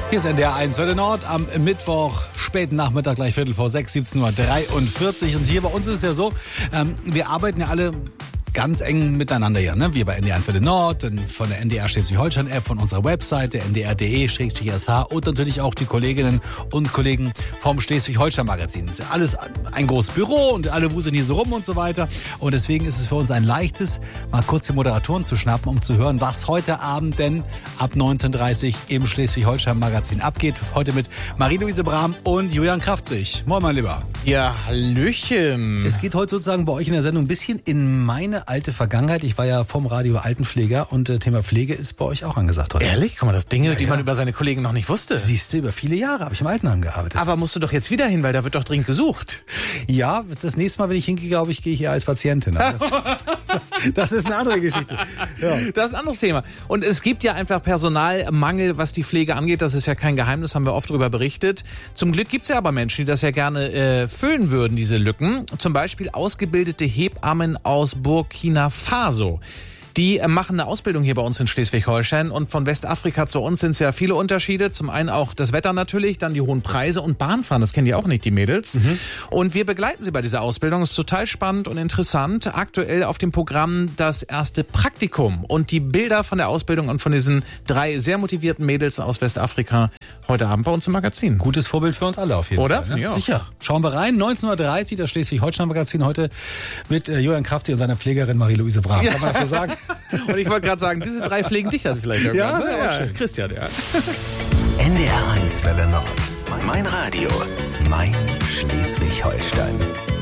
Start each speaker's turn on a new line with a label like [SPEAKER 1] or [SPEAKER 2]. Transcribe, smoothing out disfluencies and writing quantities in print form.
[SPEAKER 1] Hier ist NDR 1 Welle Nord am Mittwoch, späten Nachmittag, gleich 5:45, 17:43 Uhr. Und hier bei uns ist es ja so, wir arbeiten ja alle ganz eng miteinander hier, ne? Wir bei NDR 1 Welle Nord, von der NDR Schleswig-Holstein-App, von unserer Webseite ndr.de/sh und natürlich auch die Kolleginnen und Kollegen vom Schleswig-Holstein-Magazin. Das ist ja alles ein großes Büro und alle wuseln hier so rum und so weiter. Und deswegen ist es für uns ein leichtes, mal kurz die Moderatoren zu schnappen, um zu hören, was heute Abend denn ab 19:30 im Schleswig-Holstein-Magazin abgeht. Heute mit Marie-Louise Brahm und Julian Kraftzig. Moin, mein Lieber.
[SPEAKER 2] Ja, Hallöchen.
[SPEAKER 1] Es geht heute sozusagen bei euch in der Sendung ein bisschen in meine alte Vergangenheit. Ich war ja vom Radio Altenpfleger und Thema Pflege ist bei euch auch angesagt heute.
[SPEAKER 2] Ehrlich? Guck mal, das Dinge, die man über seine Kollegen noch nicht wusste.
[SPEAKER 1] Siehst du, über viele Jahre habe ich im Altenheim gearbeitet.
[SPEAKER 2] Aber musst du doch jetzt wieder hin, weil da wird doch dringend gesucht.
[SPEAKER 1] Ja, das nächste Mal, wenn ich hingehe, glaube ich, gehe ich hier als Patientin. Das ist eine andere Geschichte. Ja.
[SPEAKER 2] Das ist ein anderes Thema. Und es gibt ja einfach Personalmangel, was die Pflege angeht. Das ist ja kein Geheimnis, haben wir oft darüber berichtet. Zum Glück gibt es ja aber Menschen, die das ja gerne füllen würden, diese Lücken. Zum Beispiel ausgebildete Hebammen aus Burkina Faso. Die machen eine Ausbildung hier bei uns in Schleswig-Holstein und von Westafrika zu uns sind es ja viele Unterschiede. Zum einen auch das Wetter natürlich, dann die hohen Preise und Bahnfahren, das kennen die auch nicht, die Mädels. Mhm. Und wir begleiten sie bei dieser Ausbildung, das ist total spannend und interessant. Aktuell auf dem Programm das erste Praktikum und die Bilder von der Ausbildung und von diesen 3 sehr motivierten Mädels aus Westafrika heute Abend bei uns im Magazin.
[SPEAKER 1] Gutes Vorbild für uns alle auf jeden
[SPEAKER 2] Fall. Oder?
[SPEAKER 1] Ne?
[SPEAKER 2] Ja.
[SPEAKER 1] Sicher. Schauen wir rein, 19:30 das Schleswig-Holstein-Magazin heute mit Julian Kraftzig und seiner Pflegerin Marie-Louise Brahm.
[SPEAKER 2] Ja.
[SPEAKER 1] Kann man das so sagen?
[SPEAKER 2] Und ich wollte gerade sagen, diese 3 pflegen dich dann vielleicht irgendwann.
[SPEAKER 1] Ja,
[SPEAKER 2] ja, Christian, ja.
[SPEAKER 3] NDR 1 Welle Nord. Mein Radio. Mein Schleswig-Holstein.